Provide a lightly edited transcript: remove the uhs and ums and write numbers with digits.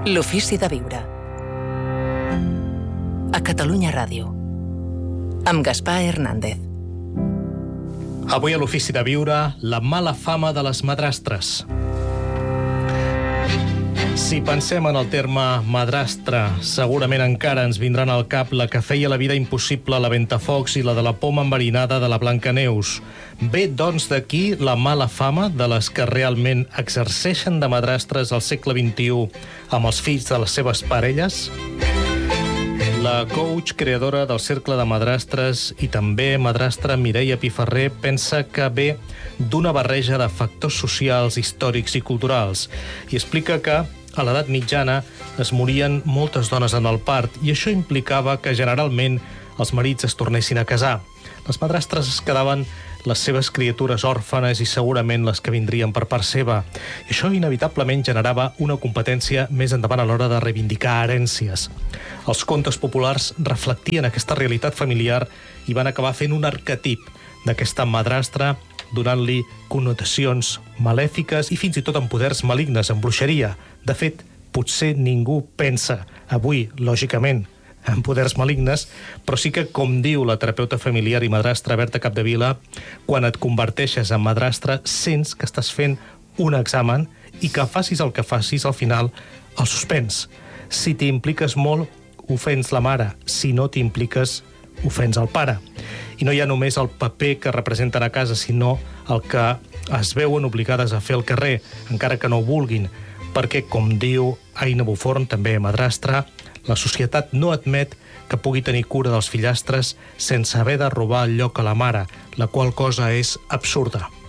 L'ofici de viure. A Catalunya Ràdio. Amb Gaspar Hernández. Avui a l'ofici de viure, la mala fama de les madrastres. Si pensem en el terme madrastra, segurament encara ens vindran al cap la que feia la vida impossible a la Ventafocs i la de la poma enverinada de la Blancaneus. Ve, doncs, d'aquí la mala fama de les que realment exerceixen de madrastres al segle XXI amb els fills de les seves parelles? La coach creadora del Cercle de Madrastres i també madrastra Mireia Piferrer pensa que ve d'una barreja de factors socials, històrics i culturals i explica que a l'edat mitjana es morien moltes dones en el part i això implicava que generalment els marits es tornessin a casar. Les madrastres es quedaven les seves criatures òrfanes i segurament les que vindrien per part seva. I això inevitablement generava una competència més endavant a l'hora de reivindicar herències. Els contes populars reflectien aquesta realitat familiar i van acabar fent un arquetip d'aquesta madrastra, donant-li connotacions malèfiques i fins i tot amb poders malignes, amb bruixeria. De fet, potser ningú pensa avui, lògicament, en poders malignes, però sí que, com diu la terapeuta familiar i madrastra Berta Capdevila, quan et converteixes en madrastra, sents que estàs fent un examen i que facis el que facis, al final el suspens. Si t'impliques molt, ofens la mare. Si no t'impliques, ofens el pare. I no hi ha només el paper que representen a casa, sinó el que es veuen obligades a fer al carrer, encara que no ho vulguin, perquè, com diu Aina Buforn, també madrastra, la societat no admet que pugui tenir cura dels fillastres sense haver de robar el lloc a la mare, la qual cosa és absurda.